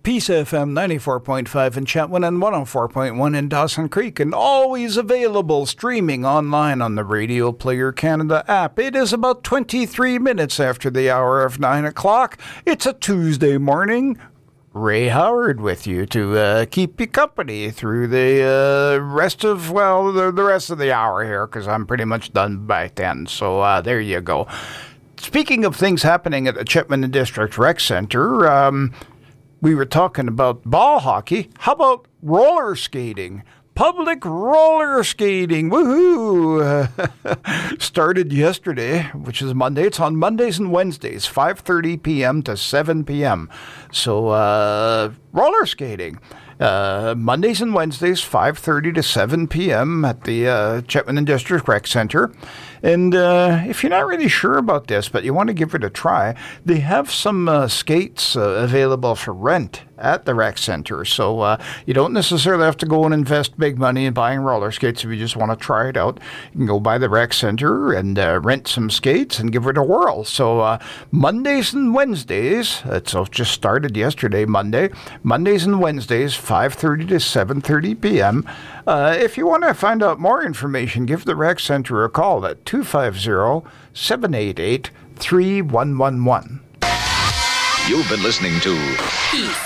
Peace FM 94.5 in Chetwynd and 104.1 in Dawson Creek, and always available streaming online on the Radio Player Canada app. It is about 23 minutes after the hour of 9 o'clock. It's a Tuesday morning. Ray Howard with you to keep you company through the rest of the hour here, because I'm pretty much done by 10. So there you go. Speaking of things happening at the Chetwynd District Rec Centre, we were talking about ball hockey. How about roller skating? Public roller skating. Woohoo! Started yesterday, which is Monday. It's on Mondays and Wednesdays, 5:30 p.m. to 7 p.m. So roller skating. Mondays and Wednesdays, 5:30 to 7 p.m. at the Chetwynd District Rec Centre. And if you're not really sure about this, but you want to give it a try, they have some skates available for rent at the rec center. So you don't necessarily have to go and invest big money in buying roller skates if you just want to try it out. You can go by the rec center and rent some skates and give it a whirl. So Mondays and Wednesdays, it's just started yesterday, Mondays and Wednesdays, 5:30 to 7:30 p.m. If you want to find out more information, give the rec center a call at 250-788-3111. You've been listening to Peace